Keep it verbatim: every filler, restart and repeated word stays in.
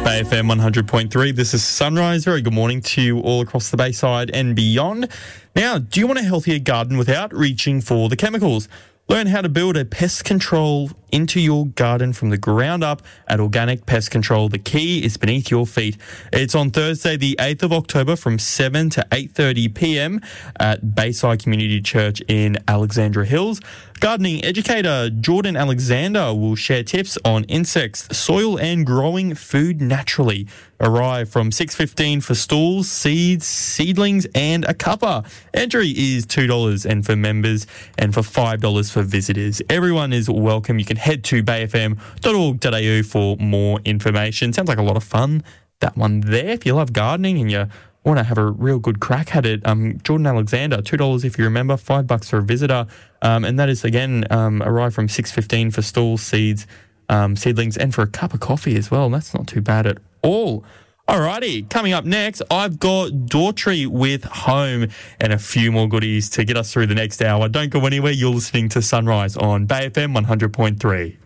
Bay F M one hundred point three. This is Sunrise. Very good morning to you all across the Bayside and beyond. Now, do you want a healthier garden without reaching for the chemicals? Learn how to build a pest control into your garden from the ground up at Organic Pest Control. The key is beneath your feet. It's on Thursday, the eighth of October from seven to eight thirty p m at Bayside Community Church in Alexandra Hills. Gardening educator Jordan Alexander will share tips on insects, soil and growing food naturally. Arrive from six fifteen for stalls, seeds, seedlings and a cuppa. Entry is two dollars and for members and for five dollars for visitors. Everyone is welcome. You can head to bay f m dot org dot a u for more information. Sounds like a lot of fun, that one there. If you love gardening and you want to have a real good crack at it, um, Jordan Alexander, two dollars if you remember, five bucks for a visitor. Um, and that is, again, um, arrive from six fifteen for stalls, seeds, um, seedlings, and for a cup of coffee as well. That's not too bad at all. Alrighty, coming up next, I've got Daughtry with Home and a few more goodies to get us through the next hour. Don't go anywhere. You're listening to Sunrise on Bay F M one hundred point three.